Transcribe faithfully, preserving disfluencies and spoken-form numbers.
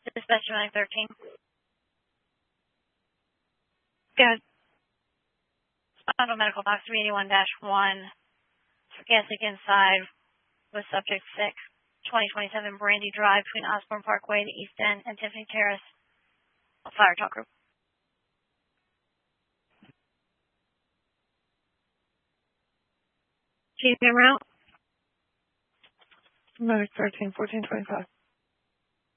Dispatch nine thirteen. Good. Auto medical box three eighty-one dash one. Gas leak inside with subject six. twenty twenty-seven Brandy Drive between Osborne Parkway, the East End, and Tiffany Terrace. Fire talk group. Chief, camera out. Medic thirteen fourteen twenty-five.